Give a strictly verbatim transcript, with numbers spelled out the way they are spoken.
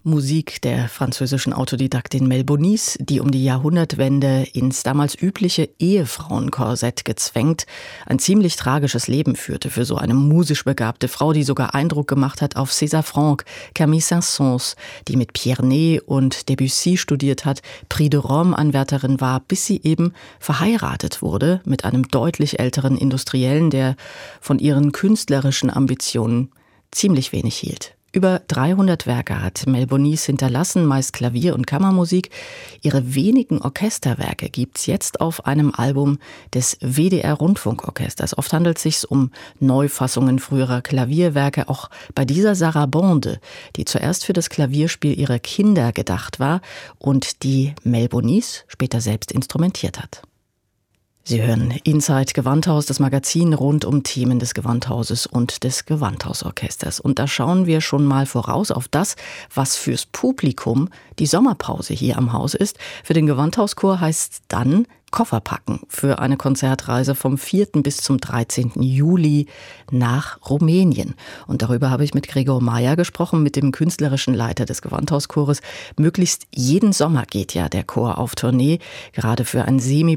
Musik der französischen Autodidaktin Mel Bonis, die um die Jahrhundertwende ins damals übliche Ehefrauenkorsett gezwängt ein ziemlich tragisches Leben führte für so eine musisch begabte Frau, die sogar Eindruck gemacht hat auf César Franck, Camille Saint-Saëns, die mit Pierre Ney und Debussy studiert hat, Prix de Rome Anwärterin war, bis sie eben verheiratet wurde mit einem deutlich älteren Industriellen, der von ihren künstlerischen Ambitionen ziemlich wenig hielt. Über dreihundert Werke hat Mel Bonis hinterlassen, meist Klavier- und Kammermusik. Ihre wenigen Orchesterwerke gibt's jetzt auf einem Album des W D R-Rundfunkorchesters. Oft handelt es sich um Neufassungen früherer Klavierwerke, auch bei dieser Sarabande, die zuerst für das Klavierspiel ihrer Kinder gedacht war und die Mel Bonis später selbst instrumentiert hat. Sie hören Inside Gewandhaus, das Magazin rund um Themen des Gewandhauses und des Gewandhausorchesters. Und da schauen wir schon mal voraus auf das, was fürs Publikum die Sommerpause hier am Haus ist. Für den Gewandhauschor heißt es dann Koffer packen für eine Konzertreise vom vierten bis zum dreizehnten Juli nach Rumänien. Und darüber habe ich mit Gregor Meyer gesprochen, mit dem künstlerischen Leiter des Gewandhauschores. Möglichst jeden Sommer geht ja der Chor auf Tournee. Gerade für ein semi